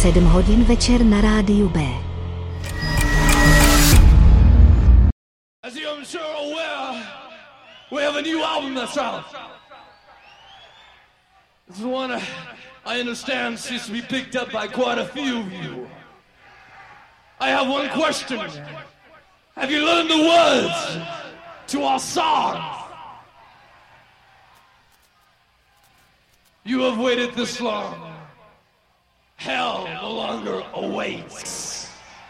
7 hodin večer na rádiu B. As you're sure aware, we have a new album that's out. This one I understand seems to be picked up by quite a few of you. I have one question. Have you learned the words to our song? You have waited this long. Hell no longer awaits.